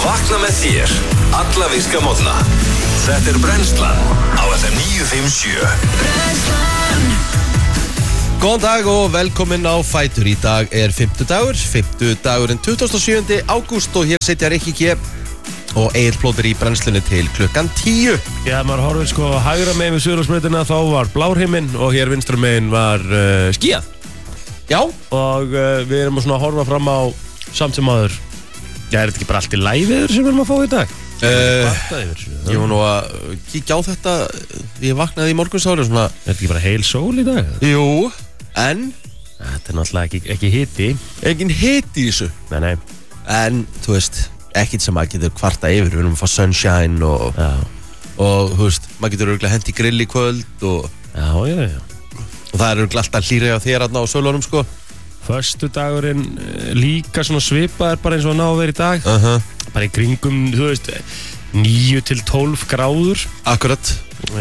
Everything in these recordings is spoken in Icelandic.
Vakna með þér alla virka morgna. Þetta Brennslan á FM 957. Brennslan. Góðan dag og velkomin á Fætur. Í dag 50dagurinn 27. ágúst og hér sitja Rikki G og Egill Plóter í brennslunni til klukkan 10. Já, maður horfir sko hægra megin við Suðurlandsbrautina, þá var blár himinn og hér vinstra megin var skíjað. Já. Og við erum svona að horfa fram á samt sem áður. Já, er þetta ekki bara allt í læviður sem við erum að fá í dag? Ég var nú að kíkja á þetta. Ég vaknaði í morgunsári svona. Er þetta ekki bara heil sól í dag? Jú, en þetta er náttúrulega ekki hiti. Engin hiti í þessu. Nei. En, þú veist, ekkert sem maður getur kvarta yfir. Við erum að fá sunshine og þú veist, maður getur örugglega hent í grill í kvöld og Já. og það er örugglega alltaf hlýra á þér þarna á sölunum, sko. Föstudagurinn líka svona svipaður bara eins og ná að vera í dag. Bara í kringum, þú veist, 9 til 12 gráður. Akkurat.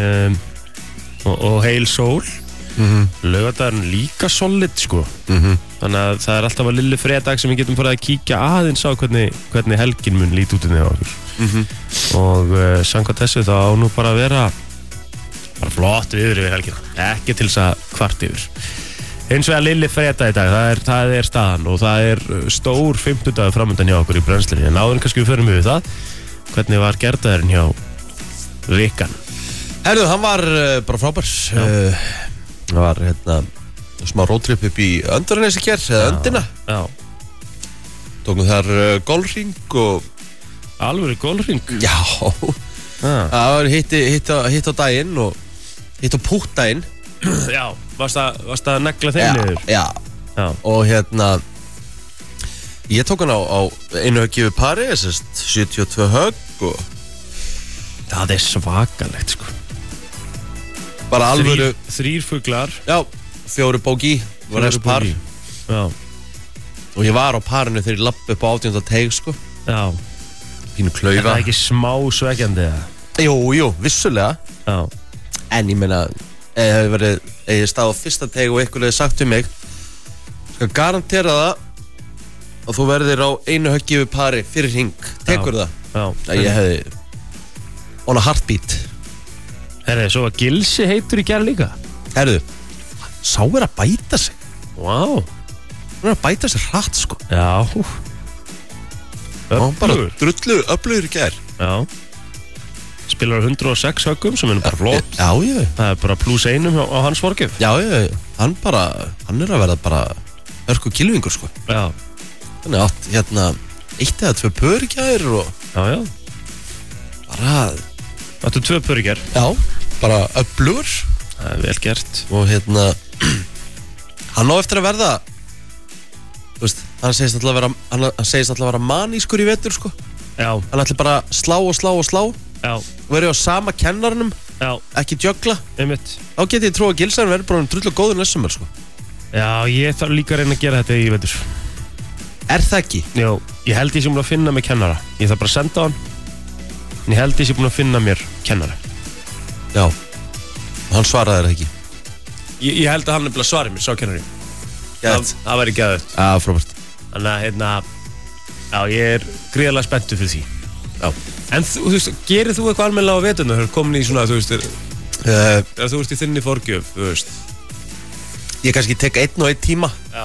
Og heil sól. Laugardagurinn líka solid, sko. Þannig að það er alltaf að lilli fredag sem við getum farið að kíkja aðeins á hvernig helgin mun lít út inn í okkur. Og samkvæmt þessu þá á nú bara að vera flott viður yfir helgina. Ekki til þess að kvart yfir. Eins og að lilli fredag í dag, það er staðan og það er stór 50 dagur framöndan hjá okkur í brennslunni. En áður en kannski við förum við það, hvernig var gerðaðurinn hjá Rikkan? Herðu, hann var bara frábær. Það var smá roadtrip upp í Öndurnesi hér, eða Öndina. Já. Tókum þar golfhring og Alvöru golfhring? Já. Það var hitt á daginn og hitt á púttdaginn. Já, varst að negla þeim niður? Já. Og ég tók hann á einu höggi við pari, 72 högg og það er svakalegt, sko. Bara alvöru. 3 fuglar. Já, 4 bógi, var þess par. Já. Og ég var á parinu þegar ég lappi upp á 18. teig, sko. Já. Pínu klaufa. Er það ekki smá svekkjandi, eða? Jú, vissulega. Já. En ég meina, ef ég stað á fyrsta teig og einhver hefði sagt um mig, skal garantera það að þú verðir á einu höggi við pari fyrir hring. Tekur það? Já. Að ég hefði on a heartbeat. Herðu, svo að Gilsi heitur í gerð líka. Herðu, sá er að bæta sig. Vá. Hún er að bæta sig hratt, sko. Já. Hann bara öflugur í gerð. Já. Spilar 106 höggum sem er bara flott. Já. Það er bara +1 á hans forgjöf. Já, hann er að verða bara örku kilvingur, sko. Já. Hann er átt 1 eða 2 pör í gær og Já. bara Áttu 2 pör í gerð. Já, bara öflugur. Það er vel gert. Og hann á eftir að verða, þú veist, hann segist alltaf að vera manískur í vetur, sko. Já. Hann ætli bara slá Já. og verið á sama kennarnum. Já. Ekki jögla. Einmitt. Þá geti ég trú að Gilsar verður bara drullu góður næst sumar, sko. Já, ég þarf líka að reyna að gera þetta í vetur. Er það ekki? Já, ég held ég sé búin að finna mig kennara. Ég þarf bara að senda hann. En ég held ég sé búin að finna mér kennara. Já. Og hann svaraði þér ekki. Ég held að hann er bara svarið mér, sá kennari. Það væri geðvægt. Já, frábært. Þannig að, já, ég er gríðarlega spenntur fyrir því. Já. En þú veist, gerir þú eitthvað almennilega á veturna? Þú er komin í svona, þú veist, þú veist í þinni forgjöf, þú veist. Ég kannski tek 1 og 1 tíma. Já.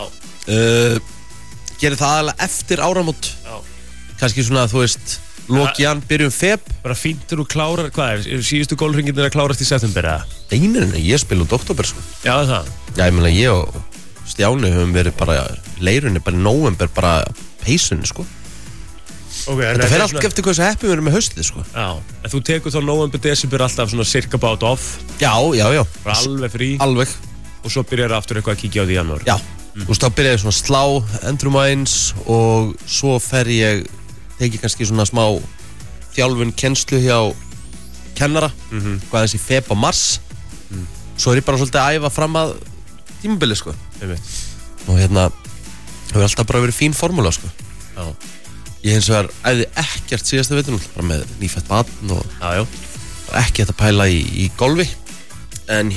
Gerir það aðalega eftir áramót. Já. Kannski svona, þú veist, lokiðan, byrjum feb. Bara fíntur og klárar, hvað er, síðustu golfhringin að klárast í september, eða? Nei, ég spil út oktober, sko. Já, það. Já, ég meina, ég og Stjáni höfum verið bara, leirunni, bara í nóvember, bara peysunni, sko. Okay, þetta fer allt eftir hvað þessu heppið við erum með haustið, sko. Já, en þú tekur þá nóvember, desember alltaf svona cirka bát off. Já. Bara alveg frí. Alveg. Og svo byrjar aftur eitthvað að kíkja á því í janúar. Já, þú veist, þá byrja ég svona slá, endrum aðeins og svo fer ég, teki kannski svona smá þjálfun kennslu hjá kennara, hvað þessi feb og mars. Svo er ég bara svolítið að æfa fram að tímabili, sko. Og hefur alltaf bara verið fín formúla, sko. Já. Ég hins vegar æði ekkert síðasta vetur, bara með nýfætt barn og ekki þetta pæla í golfi. En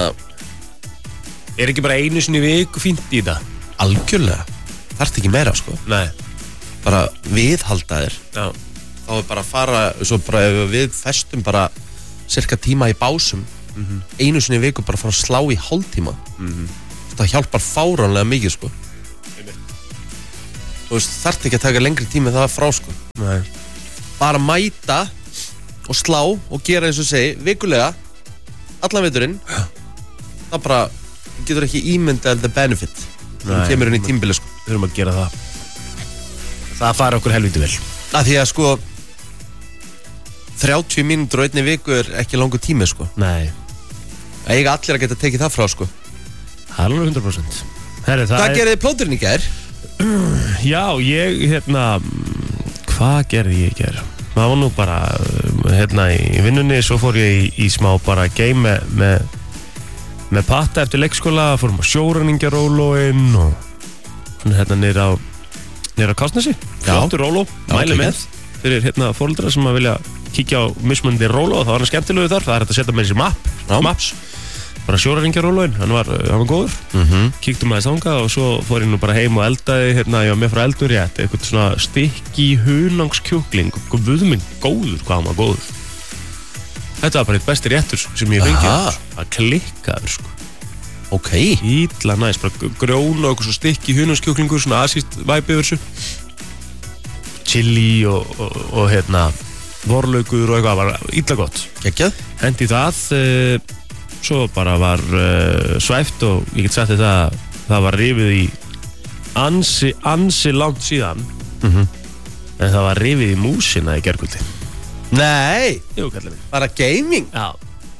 er ekki bara einu sinni í viku fínt í þetta? Algjörlega. Þarft ekki meira, sko. Nei. Bara viðhalda þér. Já. þá bara að fara, svo bara ef við festum bara cirka tíma í básum, einu sinni í viku bara fara að slá í hálftíma. Það hjálpar fáránlega mikið, sko. Þú veist, þarft ekki að taka lengri tíma það frá, sko. Nei. Bara mæta og slá og gera eins og segi, vikulega, allan veturinn, það bara, getur ekki ímyndað the benefit. Það kemur inn í tímabili, sko. Við þurfum að gera það. Það fara okkur helviti vel. Af því að, sko, 30 mínútur á einni viku ekki langur tími, sko. Nei. Það eiga allir að geta tekið það frá, sko. Það er alveg 100%. Herri, Hvað gerði þið plóturinn í gær? Já, ég, hvað gerði ég í gær? Það var nú bara, í vinnunni, svo fór ég í smá bara game með patta eftir leikskóla, fórum á sjóræningjarólóin og niður á Kásnesi. Flottur róló, mæli með fyrir fóreldra sem að vilja kíkja á mismunandi róló og það var hann skemmtilegu þar, það er hægt að setja með þessi maps, bara sjóræningjarólóin, hann var góður. Kíktum aðeins þangað og svo fór ég nú bara heim og eldaði, ég var með frá eldur rétt, eitthvað svona stykki hunangskjúkling, guð minn góður, hvað hann var góður. Þetta var bara eitt besti réttur sem ég fengið, það klikkaður, sko. Ok. Ítla næst, bara grjón og eitthvað svo stykki hunangskjúklingur, svona asíst væpi yfir þessu. Chili og vorlaugur og eitthvað, var ítla gott. Geggjað. Hendi það, svo bara var svæft og ég get sagt þetta að það var rifið í ansi langt síðan, en það var rifið í músina í gærkvöldi. Nei, Jú, kallið minn. bara gaming. Já.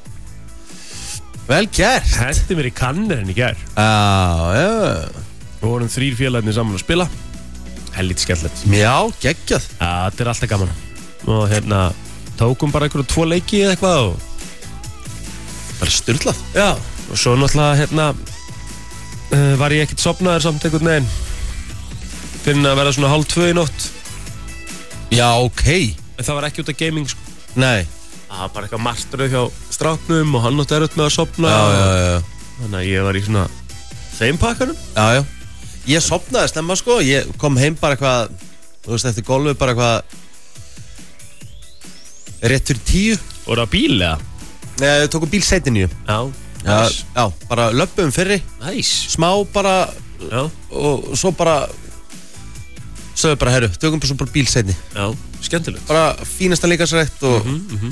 Vel gert. Hendi mér í kannerinn í gær. Já. Við vorum 3 félagarnir saman að spila. Helviti skemmtilegt. Já, geggjað. Já, þetta er alltaf gaman. Og tókum bara einhverju 2 leiki eða eitthvað og Bara sturlað. já, og svo náttúrulega var ég ekkert sofnaður samt einhvern veginn fyrir að vera svona 1:30 í nótt. Já, ok. En það var ekki út af gaming, sko. Nei. Það var bara eitthvað martröð hjá stráknum og hann átti erfitt með að sofna. Já. Þannig að ég var í svona þeim pakkanum. Já. Ég sofnaði snemma, sko. Ég kom heim bara eitthvað, þú veist, eftir golfu bara eitthvað rétt fyrir 10. Voru á bíl, eða? Nei, við tókum bíl seinni 9. Já, bara löpum fyrri. Nice. Smá bara, Já. og svo bara sögðu bara, herru, tökum svo bara bíl seinni. Já, skemmtilegt. Bara fínasta leikarsrækt og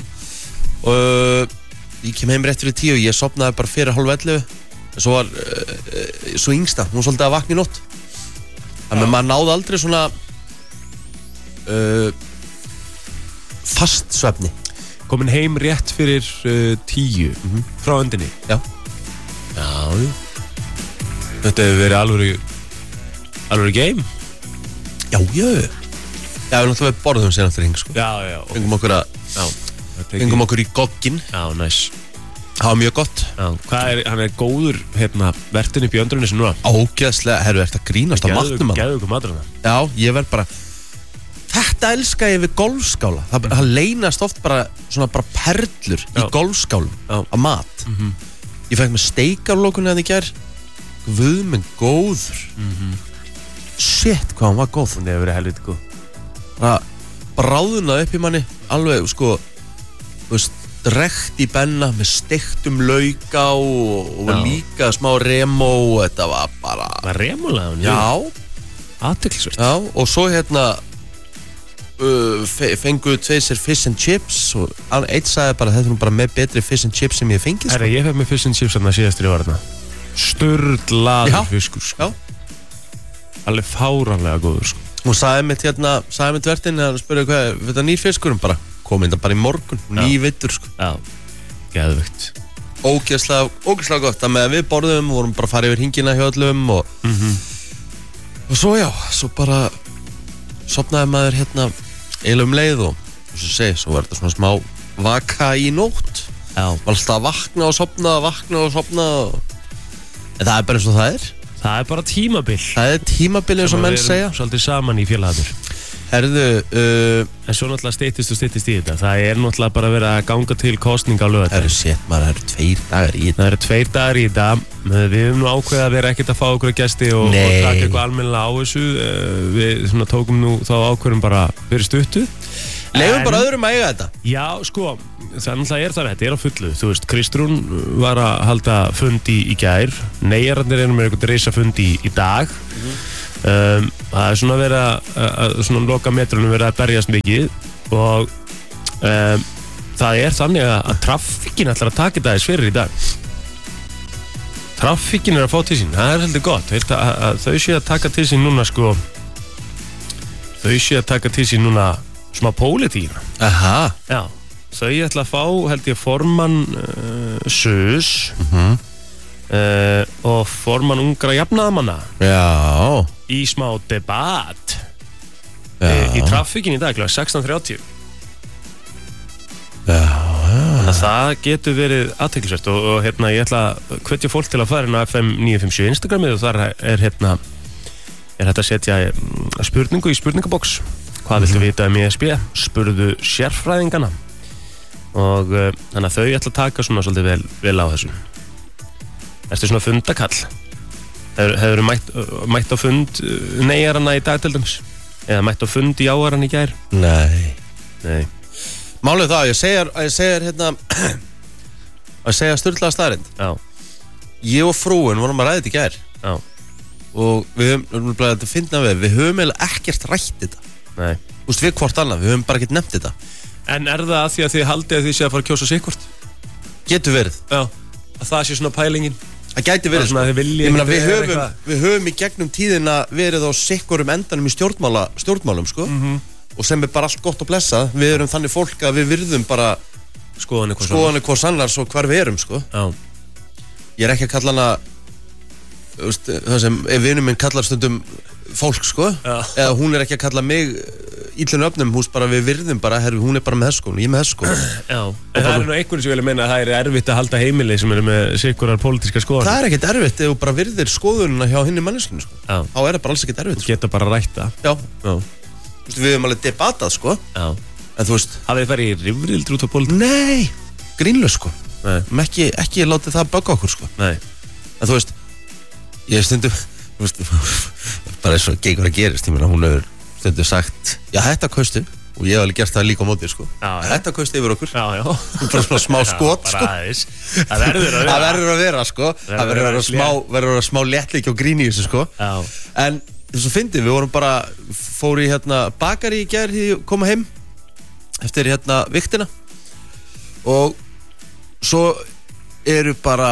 ég kem heim rétt fyrir 10 og ég sofnaði bara fyrir 10:30. Svo var svo yngsta, hún svolítið að vakna í nótt. Þannig að maður náði aldrei svona fast svefni. Komin heim rétt fyrir 10 frá öndinni. Já. Já. Þetta hefur verið alvöru game. Já. Já, við náttúrulega borðum sér náttúrulega hring, sko. Já. Fengum okkur í gogginn. Já, næs. Það var mjög gott. Já, hann er góður vertin upp í öndrunni sem núna. Ógeðslega, herru, ert að grínast á matnum. Geðu ykkur matur hana. Já, ég verð bara, þetta elska ég við golfskála. Það leynast oft bara svona bara perlur í golfskálum á mat. Ég fekk með steikarlókunni hann í gær. Guð minn góður. Shit, hvað hann var góð. Hún hefur verið helviti góð. Bara bráðuna upp í manni, alveg, sko, þú veist, drekt í benna með steiktum lauka og líka smá remo, þetta var bara... Var remolega hún? Já. Athyglisvert. Já, og svo fengu 2 sér fish and chips og einn sagði bara, þetta er nú bara með betri fish and chips sem ég fengið, sko. Ég fekk með fish and chips þarna síðastur í varna. Sturlaður fiskur, sko. Já. Alveg fáránlega góður, sko. Hún sagði mitt vertinn, hann spurði hvað, þetta nýr fiskurum bara, komið þetta bara í morgun, nývittur, sko. Já, geðvögt. Ógeðslega gott, það með að við borðum, vorum bara að fara yfir hringina hjá öllum og svo bara sofnaði maður eiginlega leið og svo var þetta svona smá vaka í nótt. Já. Var alltaf að vakna og sofna en það er bara eins og það er. Það er bara tímabil. Það er tímabil eins og menn segja. Svolítið saman í félagarnir. Herðu, en svo náttúrulega styttist í þetta. Það er náttúrulega bara verið að ganga til kosning á laugardaginn. Það eru 2 dagar í þetta. Það eru 2 dagar í þetta. Við höfum nú ákveðið að vera ekkert að fá okkur að gesti og taka eitthvað almennilega á þessu. Við tókum nú þá ákveðum bara fyrir stuttu. Leifum bara öðrum að eiga þetta. Já, sko, þannig að þetta á fullu. Þú veist, Kristrún var að halda fund í gær. Neyjararnir með einhvern risa fund í dag. Það svona verið að svona loka metrunum verið að berjast mikið og það þannig að traffíkin ætlar að taka þetta aðeins fyrir í dag. Traffíkin að fá til sín, það heldur gott. Að þau sé að taka til sín núna, sko, smá pólitíkina. Aha. Já, þau ætla að fá, held ég, formann SUS og formann ungra jafnaðamanna. Já. Í smá debatt í traffíkin í dag, 16:30. Já. Þannig að það getur verið athyglisvert og ég ætla að hvetja fólk til að fara inn á FM 957 Instagramið og þar er þetta að setja spurningu í spurningaboks. Hvað viltu vita ESB? Spurðu sérfræðingana. Og þannig að þau ætla að taka svona svolítið vel á þessu. Ertu svona fundakall? Hefurðu mætt á fund neyjarana í dag til dæmis? Eða mætt á fund í áaran í gær? Nei. Málið það, ég segja sturlaða staðarind. Já. Ég og frúin vorum að ræða þetta í gær. Já. Og við höfum eiginlega ekkert rætt þetta. Nei. Þú veist, við hvort annað, við höfum bara ekkert nefnt þetta. En er það að því að þið haldið að þið sé að fara að kjósa sikkvort? Getur verið. Já. Að það sé svona pælingin? Það gæti verið, sko. Ég meina, við höfum í gegnum tíðina verið á sikkurum endanum í stjórnmálum, sko. Og sem bara allt gott og blessað. Við erum þannig fólk að við virðum bara skoðanir hvors annars og hvar við erum, sko. Já. Ég ekki að kalla hana, það sem vinur minn kallar stundum fólk, sko. Já. Eða hún ekki að kalla mig íllun öfnum, við virðum bara, hún bara með þesskónu, ég með þesskónu. Já, en það nú einhverjum sem vilja meina að það erfitt að halda heimili sem með sikkurar pólitíska skoðanir. Það ekkert erfitt ef þú bara virðir skoðununa hjá hinni manneskinu, sko. Já. Þá það bara alls ekkert erfitt, sko. Geta bara rætta. Já. Við höfum alveg debatað, sko. Já. En þú veist, hafið þið farið í rifrildur út á pólitík? Nei, grínlaus, sko. Nei. Ekki látið það bögga okkur, sko. Nei. En þú veist, ég stundum, bara eins og gengur að gerist, ég meina, hún hefur stundum sagt, já, þetta kaustu, og ég hef alveg gert það líka á móti, sko. Já. Þetta kaustu yfir okkur. Já. Bara svona smá skot, sko. Það verður að vera, sko. Það verður að vera smá léttleiki og grín í þessu, sko. Já. En þess að fyndi, við vorum bara, fóru í bakari í gær, koma heim eftir viktina og svo eru bara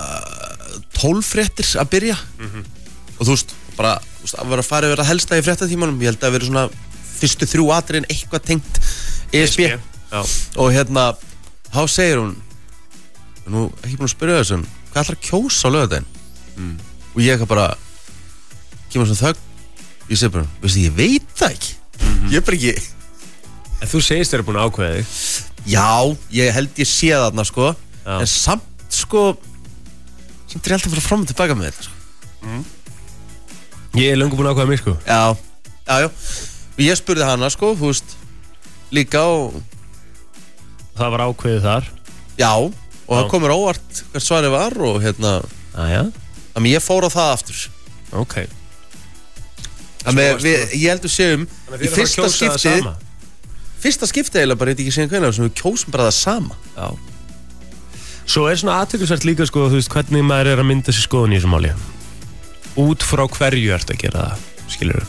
12 fréttir að byrja og þú veist, bara að vera að fara yfir að helsta í fréttatímanum. Ég held að vera svona fyrstu 3 atriðin eitthvað tengt ESB. Já. Og þá segir hún, nú ekki búin að spyrja þessu, hvað ætlar að kjósa á laugardaginn? Og ég bara kemur svona þögn, ég segi bara, veistu, ég veit það ekki. Ég bara ekki. En þú segist þér búin að ákveða þig? Já, ég held ég sé þarna, sko. Já. En samt, sko, samt er ég alltaf að fara fram og tilbaka með þetta, sko. Ég er löngu búin að ákveða mig, sko. Já. Og ég spurði hana, sko, þú veist, líka og það var ákveðið þar? Já, og það komur óvart hvert svarið var og þannig ég fór á það aftur. Ok. Þannig ég heldur séum í fyrsta skipti eiginlega bara, ég veit ekki síðan hvernig, sem við kjósum bara það sama. Já. Svo er svona athyglisvert líka, sko, þú veist, hvernig maður er að mynda sér skoðun í þessu máli. Út frá hverju ertu að gera það, skilurðu?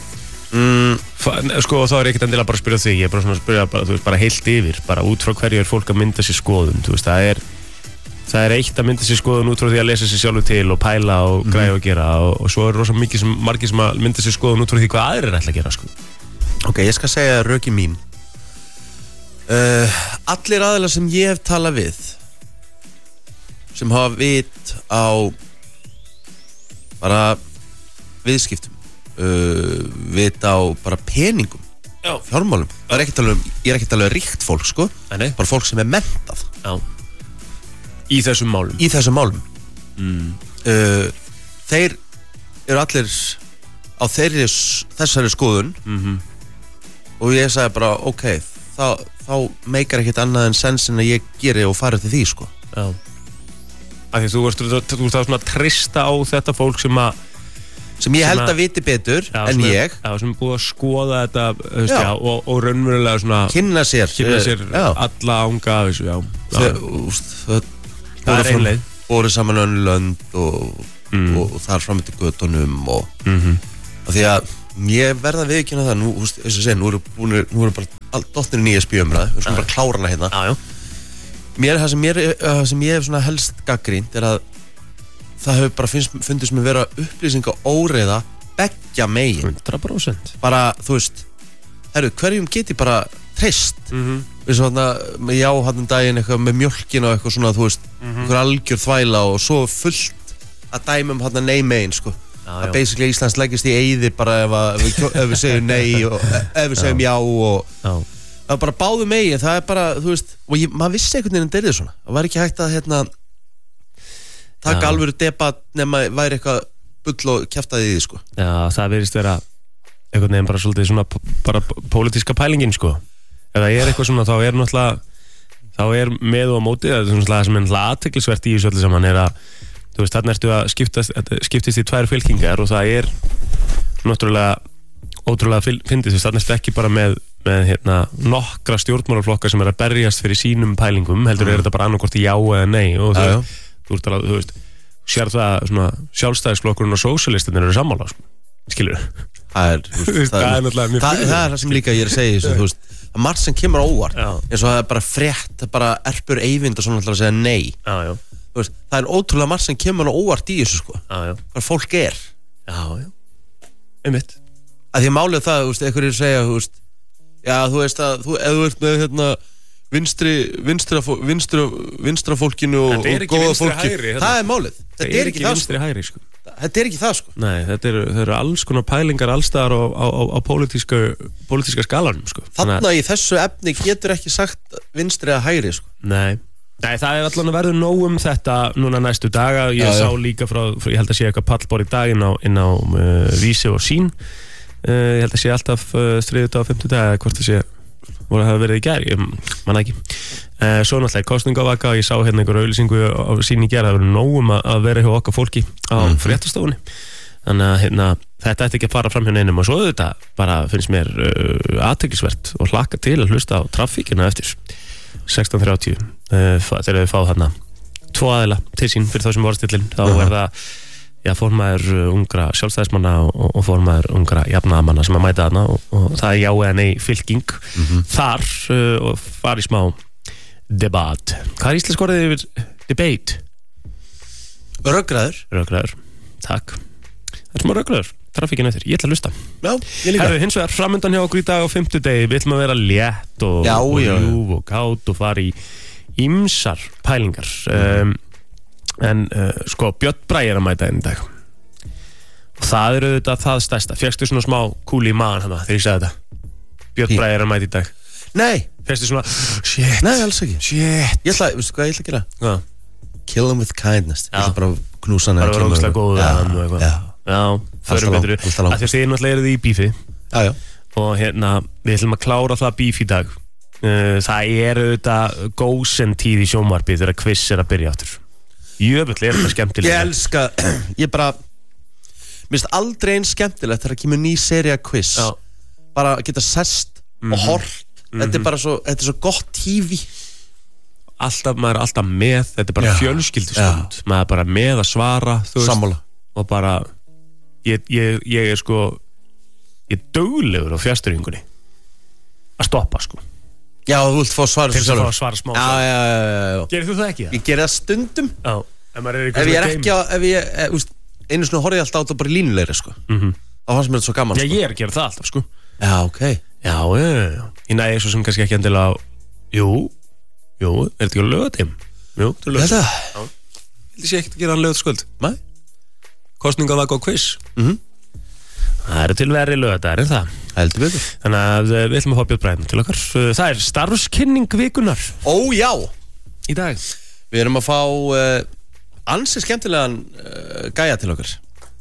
Sko, þá er ég ekkert endilega bara að spyrja þig, ég er bara svona að spyrja, þú veist, bara heilt yfir, bara út frá hverju er fólk að mynda sér skoðun, þú veist, það er eitt að mynda sér skoðun út frá því að lesa sér sjálfur til og pæla og græða og gera og svo er rosa margir sem að mynda sér skoðun út frá því hvað aðrir ætla að gera, sko. Ok, ég skal segja rökin mín. Allir aðilar sem ég hef talað við, sem hafa vit á bara viðskiptum, vit á bara peningum, fjármálum. Ég er ekki talað um ríkt fólk, sko. Nei. Bara fólk sem er menntað. Já. Í þessum málum. Þeir eru allir á þessari skoðun og ég sagði bara, ok, þá meikar ekkert annað en sens en að ég geri og fara til því, sko. Já. Af því þú ert það svona að trista á þetta fólk sem að sem ég held að viti betur en ég sem búið að skoða þetta og raunverulega svona kynna sér alla ánga þessu það er einleið voru saman önnur lönd og þar fram eftir götunum og því að ég verða viðkynna það nú, eins og segja, nú eru bara dottinir nýja spjöumræð, við skulum bara klára hana hérna það sem ég hef svona helst gagnrýnt er að það hefur bara fundist mér vera upplýsinga óreiða beggja megin 100% bara, þú veist, hverjum geti bara treyst við svona, já, hann daginn eitthvað með mjólkin og eitthvað svona, þú veist einhver algjör þvæla og svo fullt að dæmum hann nei megin, sko að basically Íslands leggist í eyði bara ef við segjum nei og ef við segjum já og það bara báðu megin, það er bara, þú veist og maður vissi einhvern veginn þetta svona það var ekki hægt að, taka alvöru debatt nema væri eitthvað bull og kjaftaði í því, sko Já, það verðist vera einhvern veginn bara svolítið svona bara pólitíska pælingin, sko ef það er eitthvað svona, þá er náttúrulega þá er með og á móti, það er svona það sem er náttúrulega athyglisvert í þessu öllu saman er að þú veist, þarna ertu að skiptist í tvær fylkingar og það er náttúrulega ótrúlega fyndið, þú veist, þarna ertu ekki bara með nokkra stjórnmálaflokka sem er að berjast fyrir sínum pælingum, heldur er þetta bara annarkvort já eða nei og þú veist, sér það svona sjálfstæðisflokkurinn og sósíalistarnir eru sammála, sko, skilur það er það sem líka ég er að segja þessu, þú veist, að margt sem kemur á óvart eins og það er bara frétt, það er bara erpur Eyvind og svona alltaf að segja nei þú veist, það er ótrúlega margt sem kemur á óvart í þessu, sko hvað fólk er einmitt að því að málið það, þú veist, einhverjir segja, þú veist já, þú veist að, ef þú ert með vinstra fólkinu og góða fólki það er málið, þetta er ekki það, vinstri hægri, sko þetta er ekki það, sko nei, þetta eru alls konar pælingar allstaðar á pólitíska skalanum, sko þarna í þessu efni getur ekki sagt vinstri eða hægri, sko nei, það er allan að verður nóg þetta núna næstu daga, ég sá líka frá ég held að sé eitthvað pallborð í dag inn á Vísi og Sín ég held að sé alltaf 3. og 5. dag hvort það sé voru að hafa verið í gær, ég manna ekki svo náttúrulega kosningavaka og ég sá hérna einhver auglýsingu á Sín í gær það verður nóg að vera hjá okkar fólki á fréttastofunni þannig að þetta ætti ekki að fara fram hjá neinum og svo þetta bara finnst mér athyglisvert og hlakka til að hlusta á traffíkina eftir 16:30 þegar við fáum hérna 2 aðila til sín fyrir þá sem vorstillin þá er það formaður ungra sjálfstæðismanna og formaður ungra jafnaðamanna sem að mæta þarna og það er já eða nei fylking þar og fara í smá debat. Hvað er íslensk orðið yfir debate? Rökræður, takk það er smá rökræður, traffíkin eftir, ég ætla að hlusta ég líka hins vegar framundan hjá okkur í dag á 5. degi við ætlum að vera létt og ljúf og kátt og fara í ýmsar pælingar en sko Björn Bragi er að mæta inn í dag og það er auðvitað það stærsta fékkstu svona smá kúli í maðan hana þegar ég segði þetta Björn Bragi er að mæta í dag nei fékkstu svona shit nei alls ekki shit ég ætla að gera hvað? Kill him with kindness ég ætla bara að knúsa hann bara vera ógeðslega góð við hann og eitthvað förum betur að því að þið náttúrulega eruð í bífi og við ætlum að klára það bíf í dag það er auðvitað gósentíð í sjónvarpi þegar quiz er að byrja aftur jöfull er þetta skemmtilegt ég elska, ég bara minnst aldrei eins skemmtilegt þegar kemur ný seria quiz bara geta sest og hort þetta er bara svo, þetta er svo gott TV maður er alltaf með þetta er bara fjölskyldustund maður er bara með að svara sammála og bara ég er sko ég er duglegur á fjastringunni að stoppa, sko já, þú vilt fá svara til þess að fá að svara smá já gerir þú það ekki? ég ger það stundum ef ég er ekki einu svona horfið alltaf á þetta bara í línulegri, sko þá fannst mér þetta svo gaman, sko ég er að gera það alltaf, sko já, ok já, ég næði svo sem kannski ekki endilega jú, er þetta ekki á laugardeginum? Jú, þetta er laugardeginum ég sé ekkert að gera hann laugardaskvöld nei kosningavaka og quiz það eru til verri laugardagar en það heldur betur þannig að við ætlum að fá Björn Bragi til okkar það er starfskynning vikunar já í dag við erum að fá ansi skemmtilegan gæja til okkar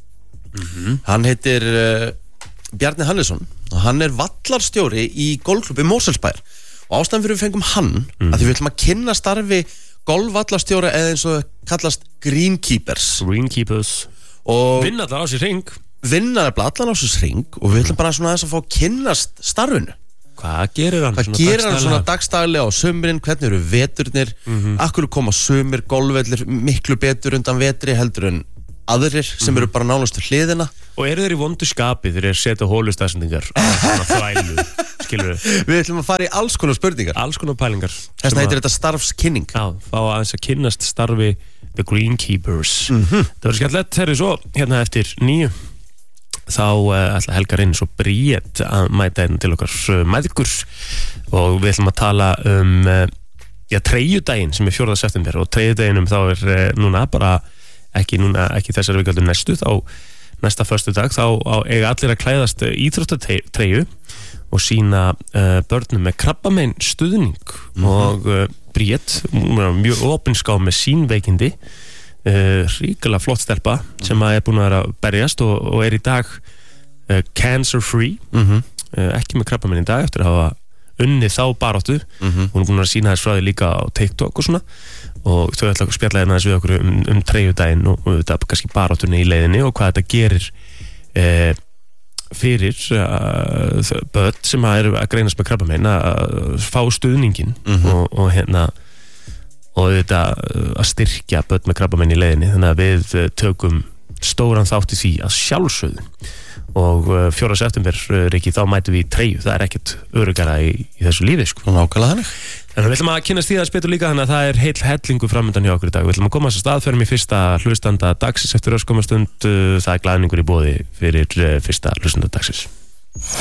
hann heitir Bjarni Hannesson og hann er vallarstjóri í golfklubbi Mosfellsbæjar og ástæðan fyrir við fengum hann að því við ætlum að kynna starfi golfvallarstjóra eða eins og kallast greenkeepers og vinna allar á sér hring vinna allan á þessu hring og við ætlum bara svona aðeins að fá að kynnast starfinu. Hvað gerir hann? Hvað gerir hann svona dagstaglega á sumrin, hvernig eru veturnir, akkur koma sumir golfvellir miklu betur undan vetri heldur en aðrir sem eru bara nánast til hliðina. Og eru þeir í vondu skapi þegar þeir setja hólustafsendingar á svona þvælu, skilur við? Við ætlum að fara í alls konar spurningar. Alls konar pælingar. Þess vegna heitir þetta starfskynning. Já, fá aðeins að kynnast starfi The Greenkeepers. Það verður skemmtilegt, þeir eru svo hérna eftir 9. Þá ætla Helga Reynis og Bríett að mæta inn til okkar mæðgur og við ætlum að tala treyjudaginn sem er 4. september og treyjudaginnum þá núna bara ekki þessari viku heldur næstu þá næsta föstudag þá eiga allir að klæðast íþróttatreyju og sína börnum með krabbamein stuðning og Bríett mjög opinská með sín veikindi ríkilega flott stelpa sem er búin að vera að berjast og er í dag cancer free ekki með krabbamein í dag eftir að hafa unnið þá baráttu hún er búin að sína þess frá því líka á TikTok og svona og þau ætla að spjalla hérna við okkur treyjudaginn og þetta kannski baráttunni í leiðinni og hvað þetta gerir fyrir börn sem eru að greinast með krabbamein að fá stuðningin og hérna og þetta að styrkja börn með krabbamein í leiðinni þannig að við tökum stóran þátt í því að sjálfsögðu og 4. september Riki þá mætum við í treyju það er ekkert öruggara í þessu lífi sko. Nákvæmlega þannig Þannig að við ætlum að kynnast því aðeins betur líka þannig að það er heill hellingu framöndan hjá okkur í dag við ætlum að koma þess að staðferðum í fyrsta hlustanda dagsins eftir örskomastund það er glaðningur í boði fyrir fyrsta hlustanda dagsins